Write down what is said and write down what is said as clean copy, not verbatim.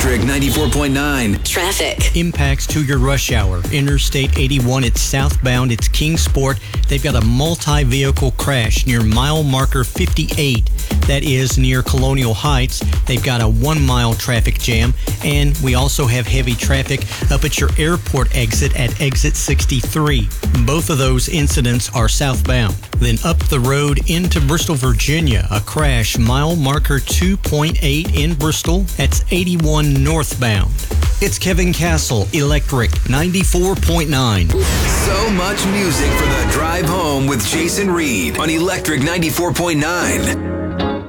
Electric 94.9. Traffic. Impacts to your rush hour. Interstate 81, it's southbound, it's Kingsport. They've got a multi-vehicle crash near mile marker 58. That is near Colonial Heights. They've got a 1 mile traffic jam. And we also have heavy traffic up at your airport exit at exit 63. Both of those incidents are southbound. Then up the road into Bristol, Virginia, a crash mile marker 2.8 in Bristol. That's 81 northbound. It's Kevin Castle, Electric 94.9. So much music for the drive home with Jason Reed on Electric 94.9.